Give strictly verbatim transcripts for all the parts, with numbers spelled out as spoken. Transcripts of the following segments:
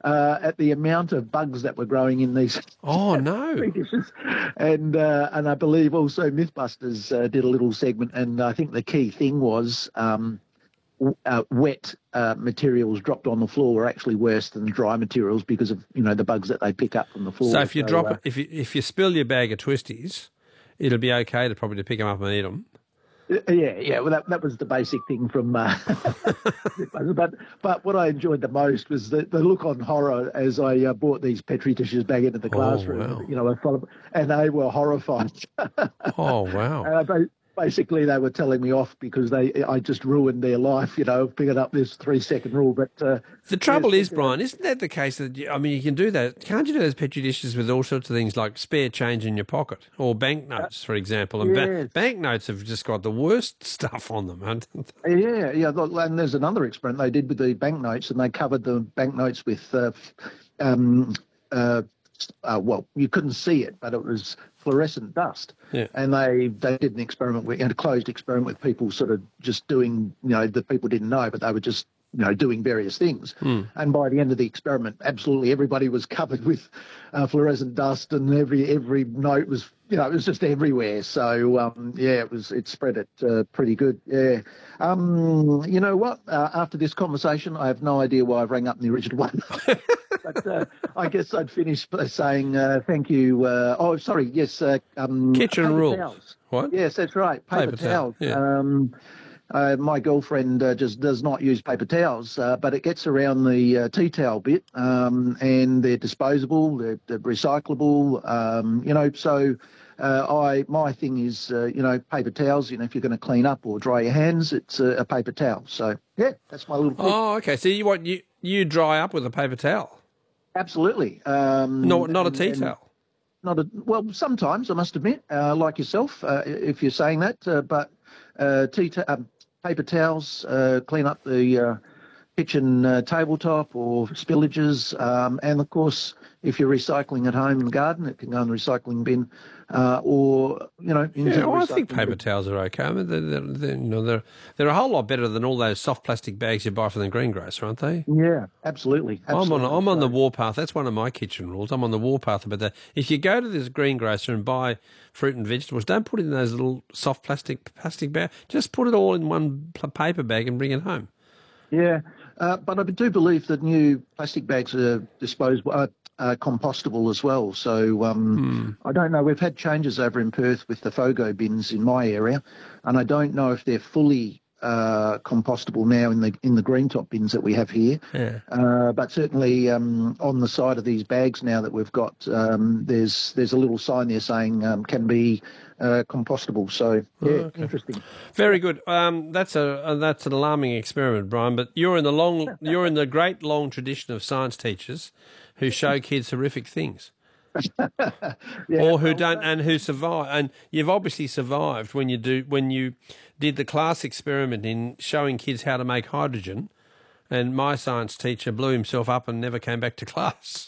uh, at the amount of bugs that were growing in these Oh, no. petri dishes. And uh, and I believe also Mythbusters uh, did a little segment, and I think the key thing was um, w- uh, wet uh, materials dropped on the floor were actually worse than dry materials because of, you know, the bugs that they pick up from the floor. So if you drop uh, it, if you, if you spill your bag of twisties, it'll be okay to probably to pick them up and eat them. Yeah, yeah. Well, that that was the basic thing from. Uh, but but what I enjoyed the most was the, the look on horror as I uh, brought these petri dishes back into the classroom. wow. You know, I followed, and they were horrified. Oh, wow. Uh, ba- basically, they were telling me off because they I just ruined their life. You know, picking up this three second rule. But uh, The trouble yes, is, Brian, isn't that the case that, you, I mean, you can do that. Can't you do those petri dishes with all sorts of things like spare change in your pocket or banknotes, for example? And ba- yes. banknotes have just got the worst stuff on them, haven't they? Yeah, yeah. look, And there's another experiment they did with the banknotes, and they covered the banknotes with, uh, f- um, uh, uh, well, you couldn't see it, but it was fluorescent dust. Yeah. And they, they did an experiment, with, a closed experiment with people sort of just doing, you know, that people didn't know, but they were just, you know, doing various things. Mm. And by the end of the experiment, absolutely everybody was covered with uh, fluorescent dust, and every every note was, you know, it was just everywhere. So um, yeah, it was it spread it uh, pretty good. Yeah. Um, you know what? Uh, after this conversation, I have no idea why I rang up in the original one. But uh, I guess I'd finish by saying uh, thank you. Uh, oh, sorry. Yes. Uh, um, Kitchen paper rules. towels. What? Yes, that's right. Paper, Paper towel, towels. yeah. Um, uh, my girlfriend uh, just does not use paper towels, uh, but it gets around the uh, tea towel bit, um, and they're disposable, they're, they're recyclable. Um, you know, so uh, I my thing is, uh, you know, paper towels. You know, if you're going to clean up or dry your hands, it's a, a paper towel. So yeah, that's my little. Tip. Oh, okay. So you want you you dry up with a paper towel? Absolutely. Um, No, not a and- tea and- towel. Not a, well, sometimes I must admit, uh, like yourself, uh, if you're saying that, uh, but uh, tea ta- um, paper towels, uh, clean up the uh, kitchen uh, tabletop or spillages, um, and of course, if you're recycling at home and garden, it can go in the recycling bin, uh, or you know, into Yeah, the well, I recycling think paper bin. towels are okay. I mean, they're, they're, they're, you know, they're they're a whole lot better than all those soft plastic bags you buy from the greengrocer, aren't they? Yeah, absolutely. absolutely. I'm on I'm on the So- warpath. That's one of my kitchen rules. I'm on the warpath about that. If you go to this greengrocer and buy fruit and vegetables, don't put it in those little soft plastic plastic bag. Just put it all in one pl- paper bag and bring it home. Yeah, uh, but I do believe that new plastic bags are disposable, uh, uh, compostable as well. So um, I don't know. We've had changes over in Perth with the FOGO bins in my area, and I don't know if they're fully uh, compostable now in the in the green top bins that we have here. Yeah. Uh, but certainly um, on the side of these bags now that we've got, um, there's there's a little sign there saying um, can be uh, compostable. So yeah, interesting. Very good. Um, that's a uh, that's an alarming experiment, Brian. But you're in the long you're in the great long tradition of science teachers who show kids horrific things. Yeah, or who well, don't and who survive, and you've obviously survived when you do when you did the class experiment in showing kids how to make hydrogen, and my science teacher blew himself up and never came back to class.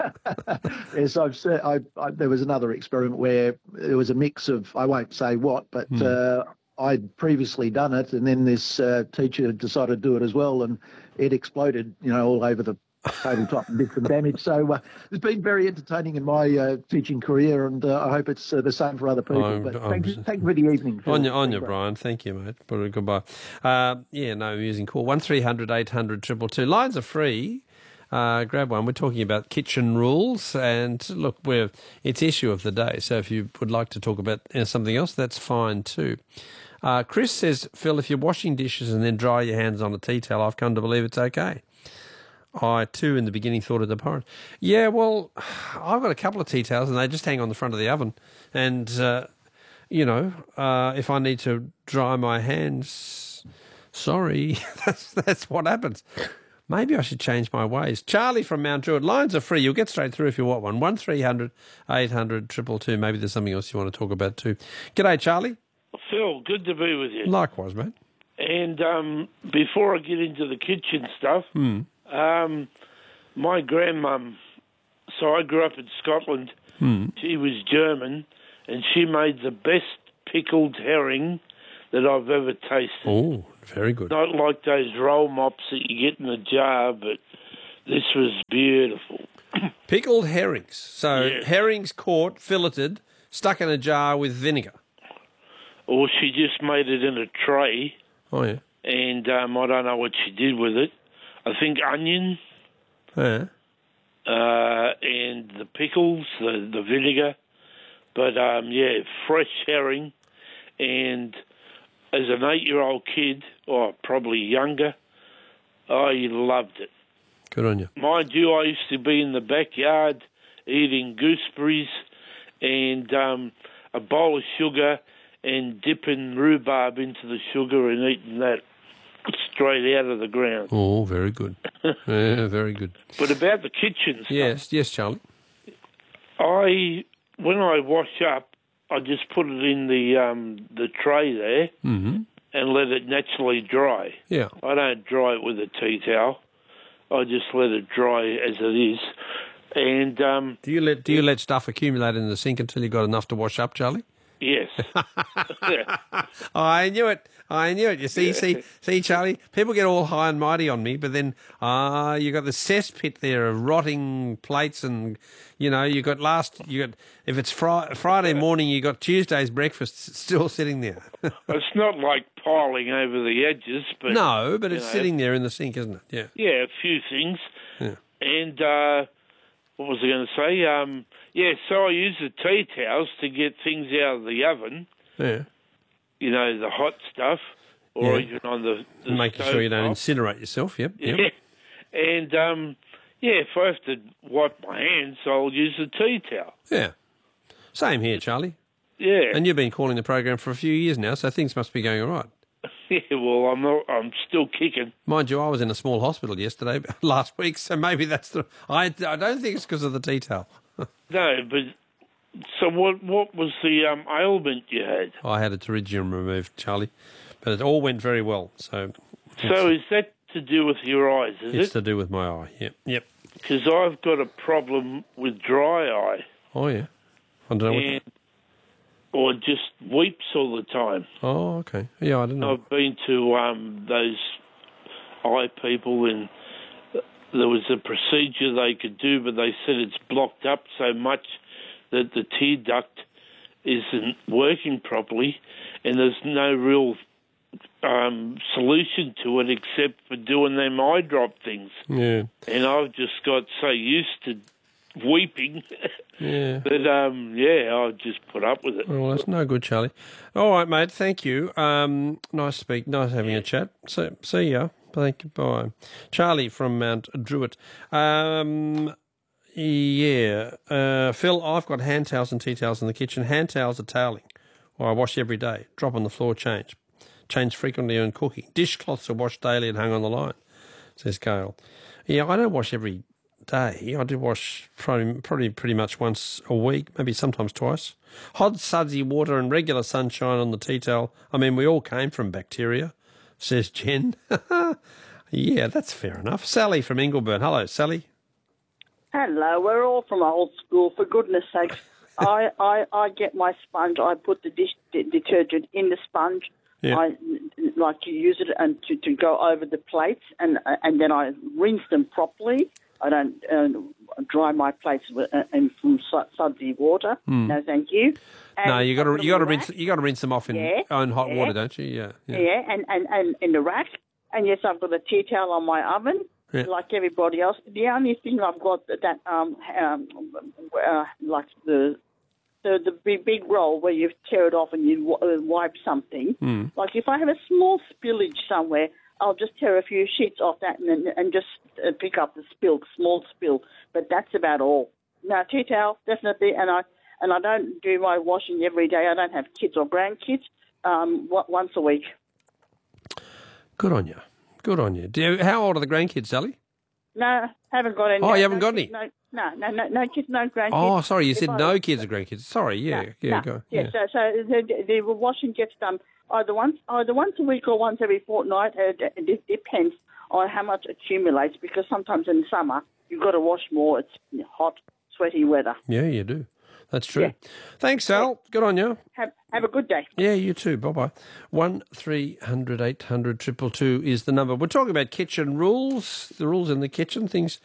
Yes, I've said I, I, there was another experiment where there was a mix of, I won't say what, but uh, I'd previously done it, and then this uh, teacher decided to do it as well, and it exploded, you know, all over the tabletop and did some damage. So uh, it's been very entertaining in my uh, teaching career, and uh, I hope it's uh, the same for other people. I'm- but I'm- thank you, thank you for the evening. Phil. On you, on It's you, been great. Brian. Thank you, mate. Put it goodbye. Uh, yeah, no, amusing call. One three hundred eight hundred triple two. Lines are free. Uh, grab one. We're talking about kitchen rules, and look, we're it's issue of the day. So if you would like to talk about uh, something else, that's fine too. Uh, Chris says, Phil, if you're washing dishes and then dry your hands on a tea towel, I've come to believe it's okay. I, too, in the beginning thought it abhorrent. Yeah, well, I've got a couple of tea towels and they just hang on the front of the oven. And, uh, you know, uh, if I need to dry my hands, sorry, that's, that's what happens. Maybe I should change my ways. Charlie from Mount Druitt. Lines are free. You'll get straight through if you want one. one three hundred eight hundred two two two. Maybe there's something else you want to talk about too. G'day, Charlie. Phil, good to be with you. Likewise, mate. And um, before I get into the kitchen stuff, Hmm. um, my grandmum, so I grew up in Scotland, Hmm. she was German, and she made the best pickled herring that I've ever tasted. Oh, very good. Not like those roll mops that you get in a jar, but This was beautiful. Pickled herrings. So Yeah. herrings caught, filleted, stuck in a jar with vinegar. Or she just made it in a tray, Oh, yeah. and um, I don't know what she did with it. I think onion Yeah. uh, and the pickles, the, the vinegar. But, um, yeah, fresh herring. And as an eight-year-old kid, or probably younger, I loved it. Good on you. Mind you, I used to be in the backyard eating gooseberries and um, a bowl of sugar and dipping rhubarb into the sugar and eating that straight out of the ground. Oh, very good. Yeah, very good. But about the kitchen stuff, Yes, yes, Charlie. I when I wash up, I just put it in the um, the tray there Mm-hmm. and let it naturally dry. Yeah. I don't dry it with a tea towel. I just let it dry as it is. And um, Do you let Do you let stuff accumulate in the sink until you got enough to wash up, Charlie? yes, yeah. I knew it. I knew it. You see, see, see, Charlie. People get all high and mighty on me, but then ah, uh, you got the cesspit there of rotting plates, and you know you got last. You got if it's fri- Friday morning, you got Tuesday's breakfast still sitting there. It's not like piling over the edges, but No, but it's know, sitting there in the sink, isn't it? Yeah. yeah, a few things. Yeah. And uh, what was I going to say? Um, yeah, so I use the tea towels to get things out of the oven. Yeah. You know, the hot stuff, or Yeah. even on the, the Making sure you don't stovetop. incinerate yourself. Yep. Yep. Yeah. And um, yeah, if I have to wipe my hands, I'll use the tea towel. Yeah. Same here, Charlie. Yeah. And you've been calling the program for a few years now, so things must be going all right. Yeah, well, I'm not, I'm still kicking. Mind you, I was in a small hospital yesterday, last week, so maybe that's the. I, I don't think it's because of the tea towel. No, but so what? What was the um, ailment you had? I had a pterygium removed, Charlie, but it all went very well. So, So is that to do with your eyes? Is it's it? to do with my eye. Yep, yep. Because I've got a problem with dry eye, Oh yeah, I don't know. What and or just weeps all the time. oh, okay. Yeah, I don't know. I've been to um, those eye people, and there was a procedure they could do, but they said it's blocked up so much that the tear duct isn't working properly, and there's no real um, solution to it except for doing them eye drop things. Yeah, And I've just got so used to weeping yeah. that, um, yeah, I'll just put up with it. Well, that's no good, Charlie. All right, mate. Thank you. Um, nice speak. Nice having a chat. See, see ya. Thank you. Bye, Charlie from Mount Druitt. Um, yeah, uh, Phil. I've got hand towels and tea towels in the kitchen. Hand towels are toweling, or I wash every day. Drop on the floor, change. Change frequently when cooking. Dishcloths are washed daily and hung on the line, says Gail. Yeah, I don't wash every day. I do wash probably, probably pretty much once a week, maybe sometimes twice. Hot, sudsy water and regular sunshine on the tea towel. I mean, we all came from bacteria, says Jen. Yeah, that's fair enough. Sally from Ingleburn. Hello, Sally. Hello, we're all from old school, for goodness sake. I, I, I get my sponge, I put the dish de- detergent in the sponge. Yeah. I like to use it and to, to go over the plates, and and then I rinse them properly. I don't uh, dry my plates with, uh, in from su- sudsy water. No, thank you. And No, you got I to you got to put them in the rinse rack. you got to rinse them off in Yeah, own hot yeah. water, don't you? Yeah. Yeah. Yeah, and, and, and in the rack. And yes, I've got a tea towel on my oven, Yeah. like everybody else. The only thing I've got that, um, um, uh, like the, the the big, big roll where you tear it off and you w- wipe something. Mm. Like if I have a small spillage somewhere, I'll just tear a few sheets off that and, and just uh, pick up the spill, small spill. But that's about all. No, tea towel, definitely. And I and I don't do my washing every day. I don't have kids or grandkids. Um, w- once a week. Good on you. Good on you. Do you. How old are the grandkids, Sally? No, haven't got any. Oh, you haven't no got kids, any? No, no, no, no kids, no grandkids. Oh, sorry, you If said I- no kids or grandkids. Sorry, yeah, no, yeah, no. go. Yeah, Yeah. so, so the, the washing gets done either once, either once a week or once every fortnight. It, it depends on how much accumulates, because sometimes in summer you've got to wash more. It's hot, sweaty weather. Yeah, you do. That's true. Yeah. Thanks, Sal. Good on you. Have, have a good day. Yeah, you too. Bye-bye. one three hundred eight hundred two two two is the number. We're talking about kitchen rules, the rules in the kitchen, things.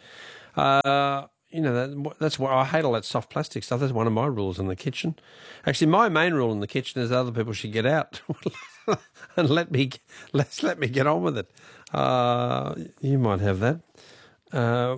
Uh, you know, that, that's why I hate all that soft plastic stuff. That's one of my rules in the kitchen. Actually, my main rule in the kitchen is that other people should get out and let me let let me get on with it. Uh, you might have that. Uh,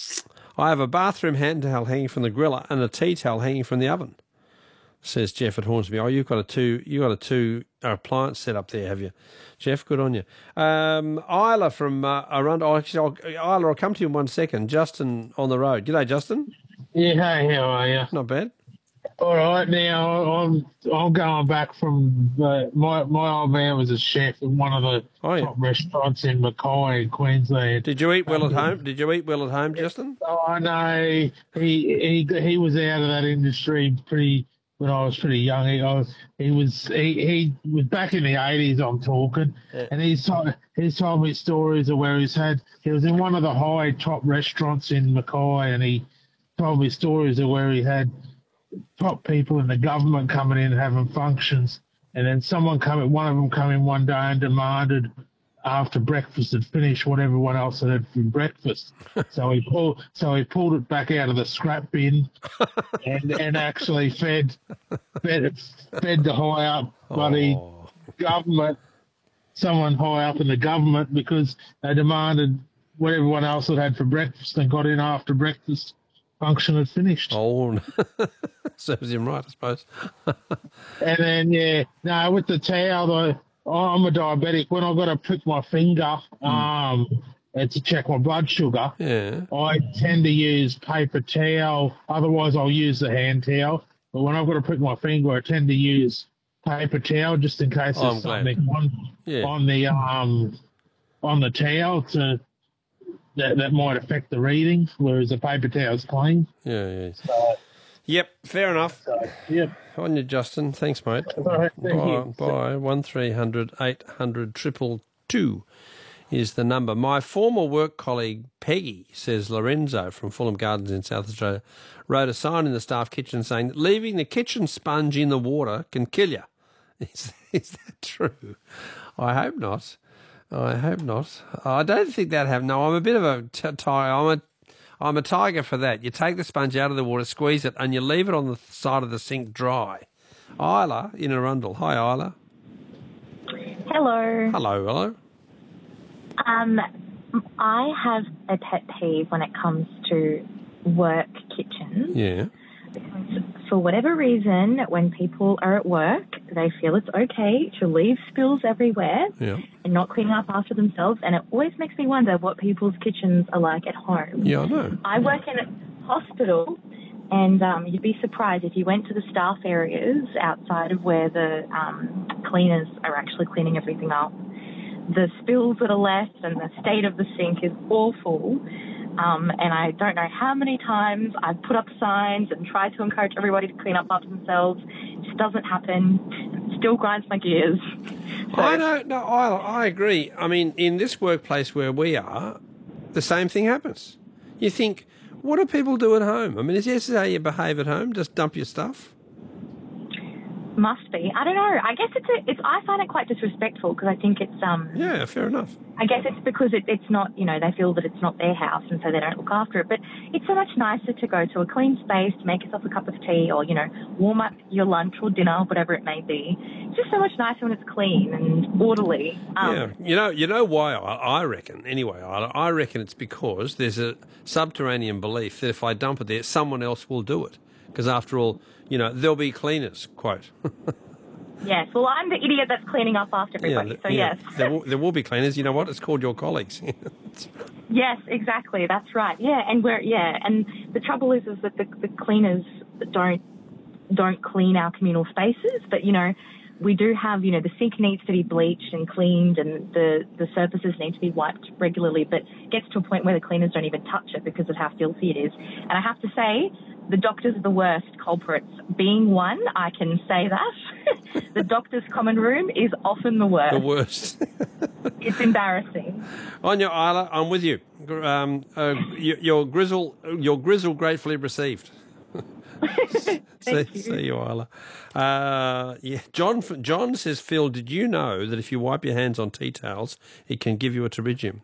I have a bathroom hand towel hanging from the griller and a tea towel hanging from the oven, says Jeff at Hornsby. Oh, you've got a two, you got a two appliance set up there, have you, Jeff? Good on you. Um, Isla from uh, Arundel. Oh, actually, I'll, Isla, I'll come to you in one second. Justin on the road. G'day, Justin. Yeah, hey, how are you? Not bad. All right, now I'm I'm going back from uh, my my old man was a chef in one of the Oh, yeah. top restaurants in Mackay, Queensland. Did you eat well at home? Did you eat well at home, Justin? Oh, I know he he he was out of that industry pretty when I was pretty young. He I was, he was he, he was back in the eighties. I'm talking, Yeah. and he's told he's told me stories of where he's had he was in one of the high top restaurants in Mackay, and he told me stories of where he had top people in the government coming in having functions, and then someone coming, one of them come in one day and demanded after breakfast had finished what everyone else had had for breakfast. so he pulled, so he pulled it back out of the scrap bin, and and actually fed fed fed the high up bloody Oh. government, someone high up in the government, because they demanded what everyone else had had for breakfast and got in after breakfast function had finished. Oh, serves him right, I suppose. And then, yeah, no, with the towel, though, I'm a diabetic. When I've got to prick my finger um, and to check my blood sugar, Yeah. I tend to use paper towel. Otherwise, I'll use the hand towel. But when I've got to prick my finger, I tend to use paper towel just in case Oh, I'm there's glad. something on, Yeah. on the um on the towel to that, that might affect the reading, whereas the paper towel's clean. Yeah, yeah. So, Yep, fair enough. so yeah. On you, Justin. Thanks, mate. All right, thank Bye. you. Bye. One three hundred eight hundred triple two is the number. My former work colleague Peggy, says Lorenzo from Fulham Gardens in South Australia, wrote a sign in the staff kitchen saying that leaving the kitchen sponge in the water can kill you. Is, is that true? I hope not. I hope not. I don't think that have. No, I'm a bit of a t- t- I'm a I'm a tiger for that. You take the sponge out of the water, squeeze it, and you leave it on the side of the sink dry. Isla in Arundel. Hi, Isla. Hello. Hello, hello. Um, I have a pet peeve when it comes to work kitchens. Yeah. Because for whatever reason, when people are at work, they feel it's okay to leave spills everywhere Yeah. and not clean up after themselves. And it always makes me wonder what people's kitchens are like at home. Yeah, I know. I work in a hospital, and um, you'd be surprised if you went to the staff areas outside of where the um, cleaners are actually cleaning everything up. The spills that are left and the state of the sink is awful. Um, and I don't know how many times I've put up signs and tried to encourage everybody to clean up after themselves. It just doesn't happen. It still grinds my gears. So, I don't know. I, I agree. I mean, in this workplace where we are, the same thing happens. You think, what do people do at home? I mean, is this how you behave at home? Just dump your stuff? must be. I don't know. I guess it's a, it's. I find it quite disrespectful because I think it's um. Yeah, fair enough. I guess it's because it, it's not, you know, they feel that it's not their house and so they don't look after it. But it's so much nicer to go to a clean space, to make yourself a cup of tea or, you know, warm up your lunch or dinner, whatever it may be. It's just so much nicer when it's clean and orderly. Um, Yeah, you know, you know why I, I reckon. Anyway, I, I reckon it's because there's a subterranean belief that if I dump it there, someone else will do it. Because after all, you know, there'll be cleaners. Quote. Yes. Well, I'm the idiot that's cleaning up after everybody. yeah, so yeah, yes. there will, there will be cleaners. You know what? It's called your colleagues. Yes, exactly. That's right. Yeah, and we're yeah, and the trouble is, is that the, the cleaners don't don't clean our communal spaces, but you know, we do have, you know, the sink needs to be bleached and cleaned, and the the surfaces need to be wiped regularly. But it gets to a point where the cleaners don't even touch it because of how filthy it is. And I have to say, the doctors are the worst culprits. Being one, I can say that. The doctor's common room is often the worst. The worst. It's embarrassing. Anya, Isla, I'm with you. Um, uh, your, your grizzle, your grizzle, gratefully received. see, see you, Isla. Uh, yeah, John. John says, Phil, did you know that if you wipe your hands on tea towels, it can give you a pterygium?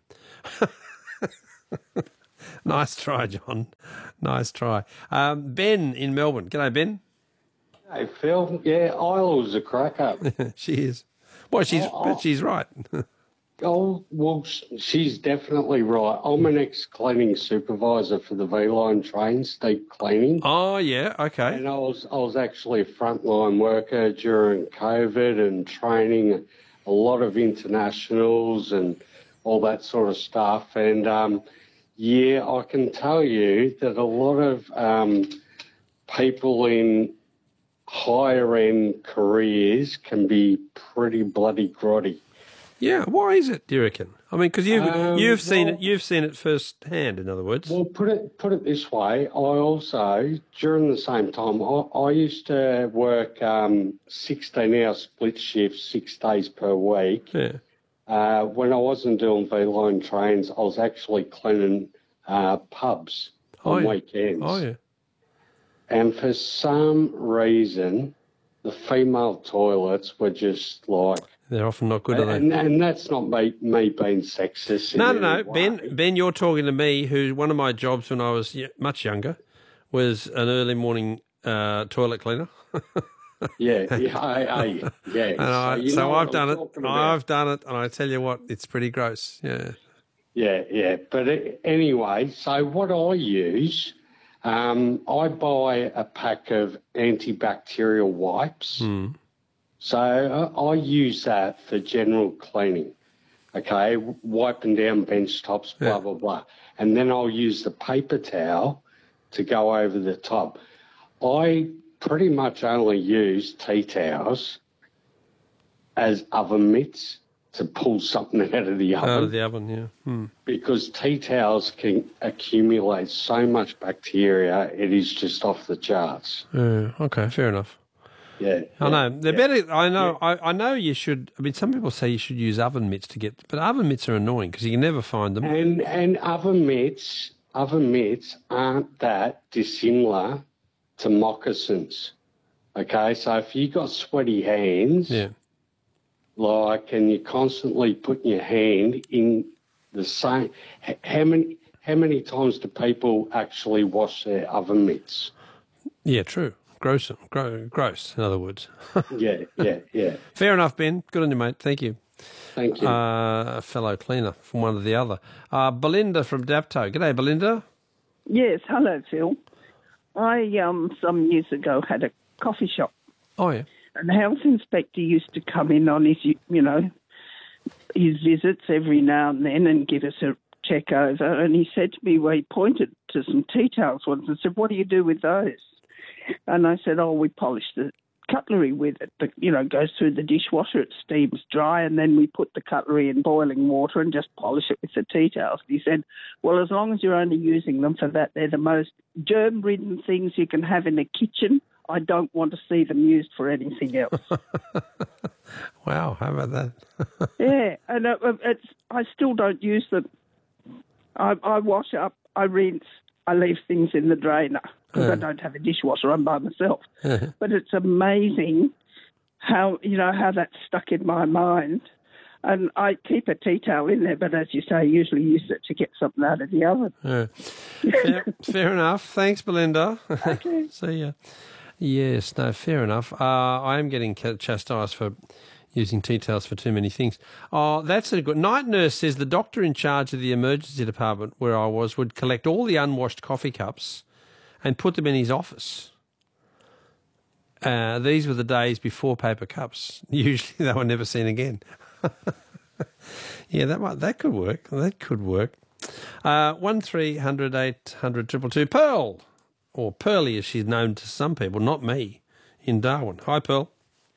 Nice try, John. Nice try. Um, Ben in Melbourne. G'day, Ben. Hey, Phil. Yeah, Isla's a cracker. She is. Well, she's Oh, but oh. she's right. Oh, well, she's definitely right. I'm an ex-cleaning supervisor for the V-Line trains, deep cleaning. Oh, yeah, okay. And I was I was actually a frontline worker during COVID and training a lot of internationals and all that sort of stuff. And, um, yeah, I can tell you that a lot of um, people in higher-end careers can be pretty bloody grotty. Yeah, why is it, do you reckon? I mean, because you've, Um, you've seen well- it You've seen it firsthand, in other words. Well, put it put it this way. I also, during the same time, I, I used to work um, sixteen-hour split shifts, six days per week. Yeah. Uh, when I wasn't doing V-Line trains, I was actually cleaning uh, pubs Oh, on yeah. weekends. Oh, yeah. And for some reason, the female toilets were just like... They're often not good, are they? And, and that's not me, me being sexist. in No, no, any no. way. Ben, Ben, you're talking to me, who one of my jobs when I was y- much younger was an early morning uh, toilet cleaner. Yeah, yeah, I, I, yeah. And I, you so know what I've done I'm it. talking about. I've done it, and I tell you what, it's pretty gross. Yeah. Yeah, yeah. But it, anyway, so what I use, um, I buy a pack of antibacterial wipes. Mm. So uh, I use that for general cleaning, okay, wiping down bench tops, blah, Yeah. blah, blah. And then I'll use the paper towel to go over the top. I pretty much only use tea towels as oven mitts to pull something out of the oven Out of the oven, yeah. Hmm. because tea towels can accumulate so much bacteria, it is just off the charts. Yeah, okay, fair enough. Yeah. I yeah, know they're yeah. better. I know. I, I know you should. I mean, some people say you should use oven mitts to get, but oven mitts are annoying because you can never find them. And and oven mitts, oven mitts aren't that dissimilar to moccasins. Okay, so if you got sweaty hands, Yeah. like, and you're constantly putting your hand in the same, h- how many how many times do people actually wash their oven mitts? Yeah. True. Gross. Gro- gross. In other words. Yeah, yeah, yeah. Fair enough, Ben. Good on you, mate. Thank you. Thank you. Uh, a fellow cleaner from one to the other. Uh, Belinda from Dapto. G'day, Belinda. Yes, hello, Phil. I, um, some years ago, had a coffee shop, Oh yeah. and the health inspector used to come in on his, you know, his visits every now and then and give us a check over. And he said to me, well, he pointed to some tea towels once and said, what do you do with those? And I said, oh, we polish the cutlery with it. The, you know, goes through the dishwasher, it steams dry, and then we put the cutlery in boiling water and just polish it with the tea towels. He said, well, as long as you're only using them for that, they're the most germ-ridden things you can have in a kitchen. I don't want to see them used for anything else. Wow. How about that? Yeah, and uh, it's, I still don't use them. I, I wash up, I rinse, I leave things in the drainer because Yeah. I don't have a dishwasher. I'm by myself. But it's amazing how, you know, how that's stuck in my mind. And I keep a tea towel in there, but as you say, I usually use it to get something out of the oven. Yeah. Fair, fair enough. Thanks, Belinda. Okay. See ya. Yes, no, fair enough. Uh, I am getting ca- chastised for using tea towels for too many things. Oh, that's a good... Night nurse says the doctor in charge of the emergency department where I was would collect all the unwashed coffee cups and put them in his office. Uh, these were the days before paper cups. Usually they were never seen again. Yeah, that might, that could work. That could work. Uh, one three hundred eight hundred two two two. Pearl, or Pearly as she's known to some people, not me, in Darwin. Hi, Pearl.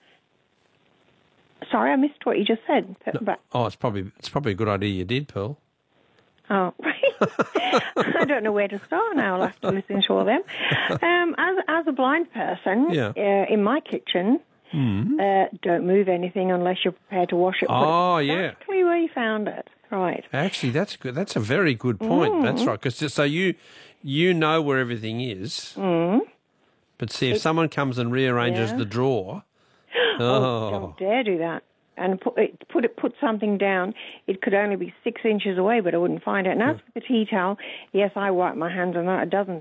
Sorry, I missed what you just said. But, Oh, it's probably it's probably a good idea you did, Pearl. oh, I don't know where to start now. I'll have to listen to all them. Um, as as a blind person, Yeah. uh, in my kitchen, Mm. uh, don't move anything unless you're prepared to wash it. Put Oh, it yeah. exactly where you found it. Right. Actually, that's good. That's a very good point. Mm. That's right. Because so you you know where everything is, Mm. But see, if It- someone comes and rearranges Yeah. the drawer, Oh, oh, don't dare do that. And put it, put it, put something down. It could only be six inches away, but I wouldn't find it. And as for the tea towel, yes, I wipe my hands on that a dozen